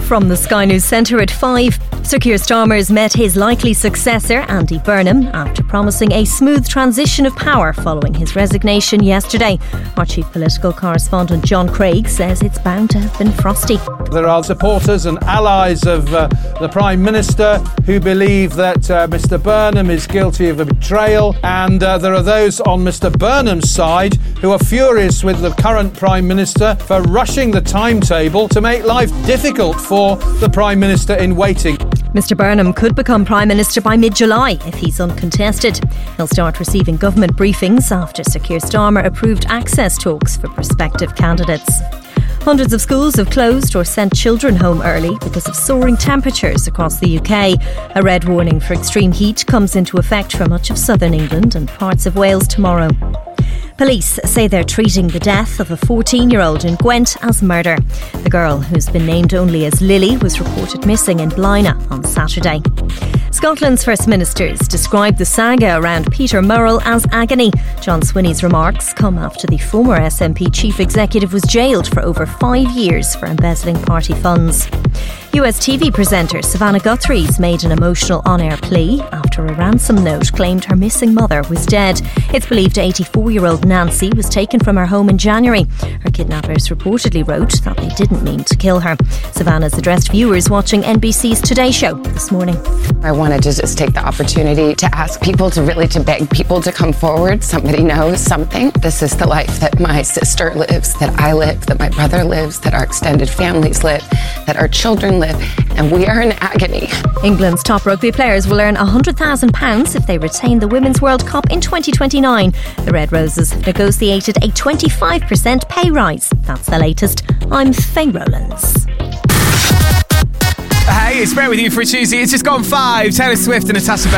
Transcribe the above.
From the Sky News Centre at 5, Sir Keir Starmer's met his likely successor, Andy Burnham, after promising a smooth transition of power following his resignation yesterday. Our chief political correspondent John Craig says it's bound to have been frosty. There are supporters and allies of the Prime Minister who believe that Mr Burnham is guilty of a betrayal, and there are those on Mr Burnham's side who are furious with the current Prime Minister for rushing the timetable to make life difficult for the Prime Minister in waiting. Mr Burnham could become Prime Minister by mid-July if he's uncontested. He'll start receiving government briefings after Sir Keir Starmer approved access talks for prospective candidates. Hundreds of schools have closed or sent children home early because of soaring temperatures across the UK. A red warning for extreme heat comes into effect for much of southern England and parts of Wales tomorrow. Police say they're treating the death of a 14-year-old in Gwent as murder. The girl, who's been named only as Lily, was reported missing in Blaina on Saturday. Scotland's First Ministers described the saga around Peter Murrell as agony. John Swinney's remarks come after the former SNP chief executive was jailed for over 5 years for embezzling party funds. US TV presenter Savannah Guthrie's made an emotional on-air plea after a ransom note claimed her missing mother was dead. It's believed 84-year-old Nancy was taken from her home in January. Her kidnappers reportedly wrote that they didn't mean to kill her. Savannah's addressed viewers watching NBC's Today Show this morning. I wanted to just take the opportunity to ask people to beg people to come forward. Somebody knows something. This is the life that my sister lives, that I live, that my brother lives, that our extended families live, that our children live, and we are in agony. England's top rugby players will earn £100,000 if they retain the Women's World Cup in 2029. The Red Roses have negotiated a 25% pay rise. That's the latest. I'm Faye Rowlands. Hey, it's Bear with you for a Tuesday. It's just gone 5. Taylor Swift and Natasha